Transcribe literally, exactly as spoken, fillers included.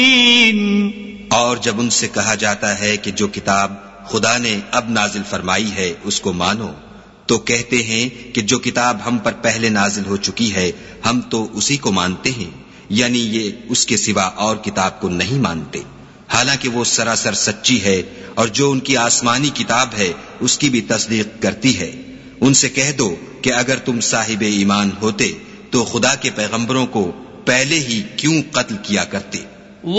और जब उनसे कहा जाता है कि जो किताब खुदा ने अब नाजिल फरमाई है उसको मानो, तो कहते हैं कि जो किताब हम पर पहले नाजिल हो चुकी है हम तो उसी को मानते हैं, यानी ये उसके सिवा और किताब को नहीं मानते, हालांकि वो सरासर सच्ची है और जो उनकी आसमानी किताब है उसकी भी तस्दीक करती है। उनसे कह दो कि अगर तुम साहिब ईमान होते तो खुदा के पैगंबरों को पहले ही क्यों कत्ल किया करते।